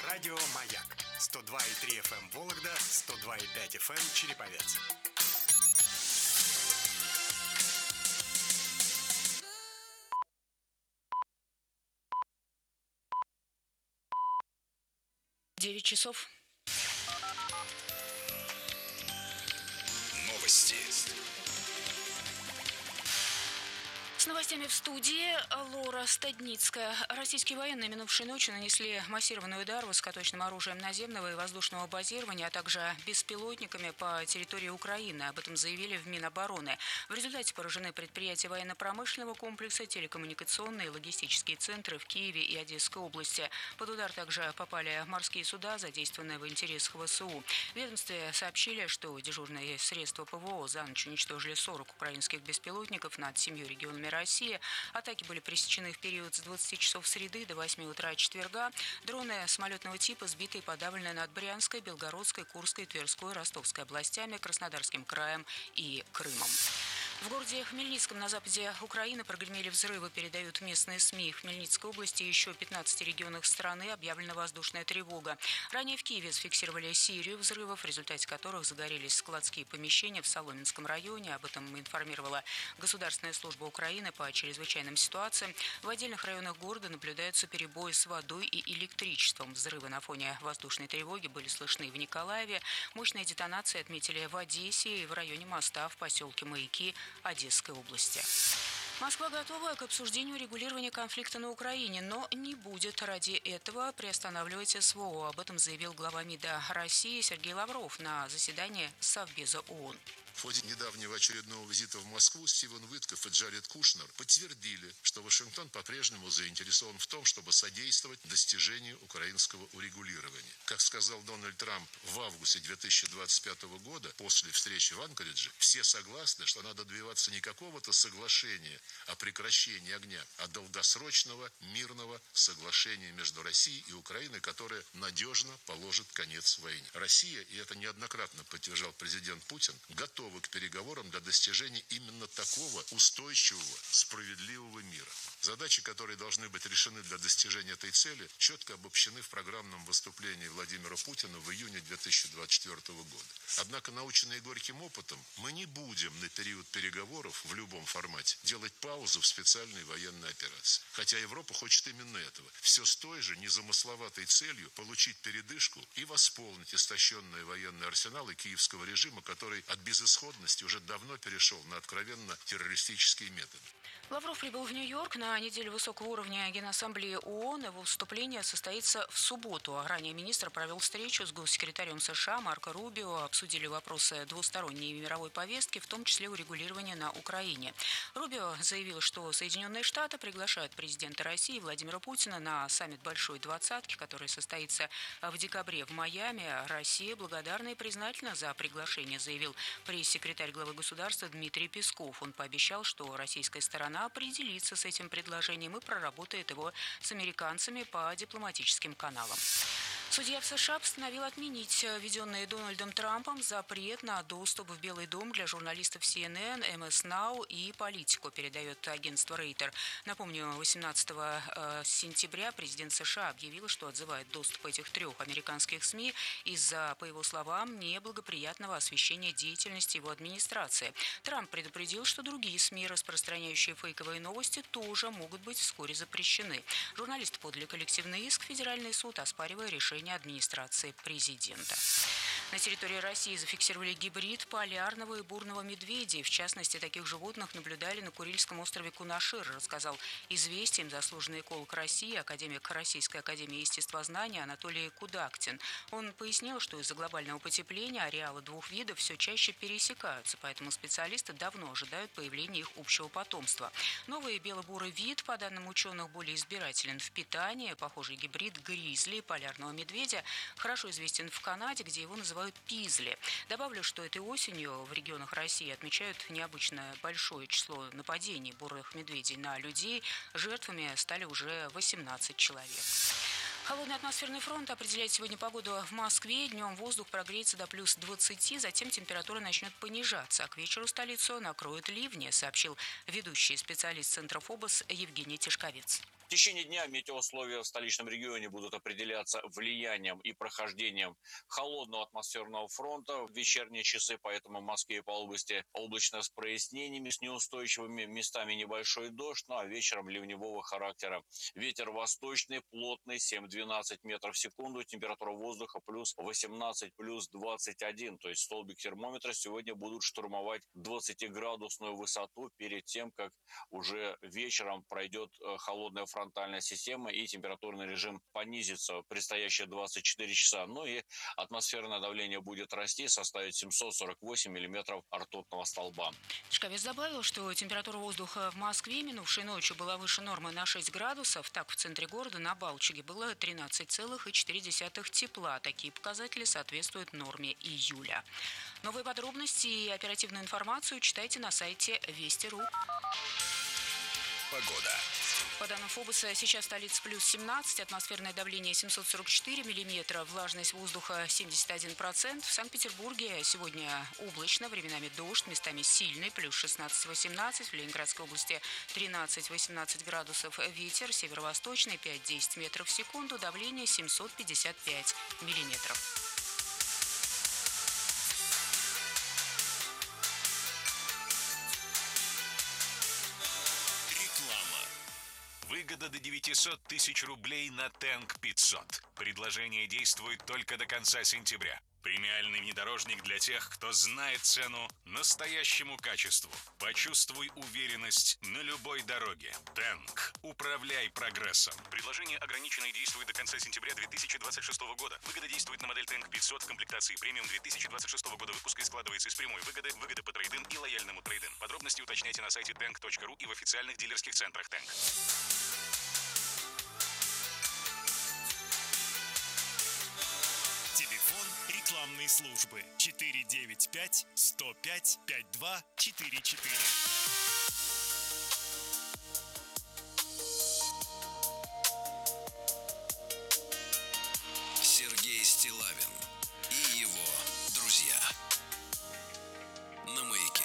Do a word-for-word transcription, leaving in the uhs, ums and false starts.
Радио «Маяк» сто два и три эф эм Вологда, сто два и пять эф эм Череповец. Девять часов. Новости. С новостями в студии Лора Стадницкая. Российские военные минувшей ночью нанесли массированный удар высокоточным оружием наземного и воздушного базирования, а также беспилотниками по территории Украины. Об этом заявили в Минобороны. В результате поражены предприятия военно-промышленного комплекса, телекоммуникационные и логистические центры в Киеве и Одесской области. Под удар также попали морские суда, задействованные в интересах ВСУ. В ведомстве сообщили, что дежурные средства ПВО за ночь уничтожили сорок украинских беспилотников над семью регионами России. Атаки были пресечены в период с двадцати часов среды до восьми утра четверга. Дроны самолетного типа сбиты и подавлены над Брянской, Белгородской, Курской, Тверской, Ростовской областями, Краснодарским краем и Крымом. В городе Хмельницком на западе Украины прогремели взрывы, передают местные СМИ. В Хмельницкой области и еще пятнадцати регионах страны объявлена воздушная тревога. Ранее в Киеве зафиксировали серию взрывов, в результате которых загорелись складские помещения в Соломенском районе. Об этом информировала Государственная служба Украины по чрезвычайным ситуациям. В отдельных районах города наблюдаются перебои с водой и электричеством. Взрывы на фоне воздушной тревоги были слышны в Николаеве. Мощные детонации отметили в Одессе и в районе моста в поселке Маяки Одесской области. Москва готова к обсуждению регулирования конфликта на Украине, но не будет ради этого приостанавливать СВО. Об этом заявил глава МИДа России Сергей Лавров на заседании Совбеза ООН. В ходе недавнего очередного визита в Москву Стивен Уиткоф и Джаред Кушнер подтвердили, что Вашингтон по-прежнему заинтересован в том, чтобы содействовать достижению украинского урегулирования. Как сказал Дональд Трамп в августе две тысячи двадцать пятого года, после встречи в Анкоридже, все согласны, что надо добиваться не какого-то соглашения о прекращении огня, а долгосрочного мирного соглашения между Россией и Украиной, которое надежно положит конец войне. Россия, и это неоднократно подтверждал президент Путин, готова к переговорам для достижения именно такого устойчивого, справедливого мира. Задачи, которые должны быть решены для достижения этой цели, четко обобщены в программном выступлении Владимира Путина в июне две тысячи двадцать четвёртого года. Однако, наученные горьким опытом, мы не будем на период переговоров в любом формате делать паузу в специальной военной операции. Хотя Европа хочет именно этого. Все с той же незамысловатой целью получить передышку и восполнить истощенные военные арсеналы киевского режима, который от безысходности уже давно перешел на откровенно террористические методы. Лавров прибыл в Нью-Йорк на неделю высокого уровня Генассамблеи ООН. Его выступление состоится в субботу. Ранее министр провел встречу с госсекретарем США Марко Рубио. Обсудили вопросы двусторонней и мировой повестки, в том числе урегулирования на Украине. Рубио заявил, что Соединенные Штаты приглашают президента России Владимира Путина на саммит Большой Двадцатки, который состоится в декабре в Майами. Россия благодарна и признательна за приглашение, заявил пресс-секретарь главы государства Дмитрий Песков. Он пообещал, что российская сторона определится с этим предложением и проработает его с американцами по дипломатическим каналам. Судья в США постановил отменить введенный Дональдом Трампом запрет на доступ в Белый дом для журналистов си эн эн, эм эс нау и Политико, передает агентство Рейтер. Напомню, восемнадцатого сентября президент США объявил, что отзывает доступ этих трех американских СМИ из-за, по его словам, неблагоприятного освещения деятельности его администрации. Трамп предупредил, что другие СМИ, распространяющие фейковые новости, тоже могут быть вскоре запрещены. Журналисты подали коллективный иск в Федеральный суд, оспаривая решение администрации президента. На территории России зафиксировали гибрид полярного и бурного медведя. В частности, таких животных наблюдали на Курильском острове Кунашир, рассказал «Известиям» заслуженный эколог России, академик Российской академии естествознания Анатолий Кудактин. Он пояснил, что из-за глобального потепления ареалы двух видов все чаще пересекаются, поэтому специалисты давно ожидают появления их общего потомства. Новый бело-бурый вид, по данным ученых, более избирателен в питании. Похожий гибрид гризли полярного медведя хорошо известен в Канаде, где его называют пизли. Добавлю, что этой осенью в регионах России отмечают необычно большое число нападений бурых медведей на людей. Жертвами стали уже восемнадцать человек. Холодный атмосферный фронт определяет сегодня погоду в Москве. Днем воздух прогреется до плюс двадцати, затем температура начнет понижаться, а к вечеру столицу накроют ливни, сообщил ведущий специалист Центра ФОБОС Евгений Тишковец. В течение дня метеоусловия в столичном регионе будут определяться влиянием и прохождением холодного атмосферного фронта в вечерние часы, поэтому в Москве и по области облачно с прояснениями, с неустойчивыми местами небольшой дождь, ну а вечером ливневого характера. Ветер восточный, плотный, семь-двенадцать метров в секунду, температура воздуха плюс восемнадцать, плюс двадцать один, то есть столбик термометра сегодня будут штурмовать двадцатиградусную высоту перед тем, как уже вечером пройдет холодная фронтальная фронтальная система и температурный режим понизится в предстоящие двадцать четыре часа. Ну и атмосферное давление будет расти, составить семьсот сорок восемь миллиметров ртутного столба. Тишковец добавил, что температура воздуха в Москве минувшей ночью была выше нормы на шесть градусов. Так, в центре города на Балчуге было тринадцать целых четыре десятых тепла. Такие показатели соответствуют норме июля. Новые подробности и оперативную информацию читайте на сайте Вести точка ру. Погода. По данным ФОБОСа, сейчас столица плюс семнадцать, атмосферное давление семьсот сорок четыре миллиметра, влажность воздуха семьдесят один процент. В Санкт-Петербурге сегодня облачно, временами дождь, местами сильный, плюс шестнадцать-восемнадцать. В Ленинградской области тринадцать-восемнадцать градусов, ветер северо-восточный пять-десять метров в секунду, давление семьсот пятьдесят пять миллиметров. Выгода до девятисот тысяч рублей на Тэнк пятьсот. Предложение действует только до конца сентября. Премиальный внедорожник для тех, кто знает цену настоящему качеству. Почувствуй уверенность на любой дороге. Тэнк. Управляй прогрессом. Предложение ограничено и действует до конца сентября две тысячи двадцать шестого года. Выгода действует на модель Тэнк пятьсот в комплектации премиум две тысячи двадцать шестого года выпуска и складывается из прямой выгоды, выгоды по трейд-ин и лояльному трейд-ин. Подробности уточняйте на сайте тэнк точка ру и в официальных дилерских центрах Тэнк. Телефон рекламной службы четыре девять пять сто пять пятьдесят два четыре четыре. Сергей Стиллавин и его друзья на Маяке.